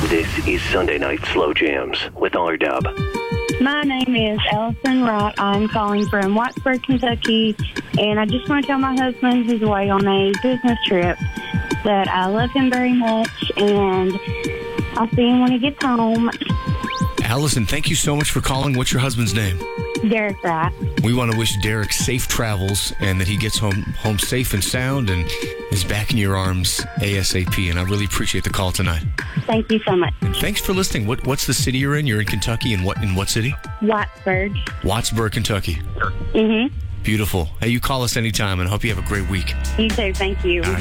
This is Sunday Night Slow Jams with R-Dub. My name is Allison Wright. I'm calling from Whitesburg, Kentucky, and I just want to tell my husband who's away on a business trip that I love him very much, and I'll see him when he gets home. Allison, thank you so much for calling. What's your husband's name? Derek Wright. We want to wish Derek safe travels and that he gets home safe and sound and is back in your arms ASAP. And I really appreciate the call tonight. Thank you so much. And thanks for listening. What's the city you're in? You're in Kentucky. In what city? Whitesburg. Wattsburg, Kentucky. Mm-hmm. Beautiful. Hey, you call us anytime, and I hope you have a great week. You too. Thank you.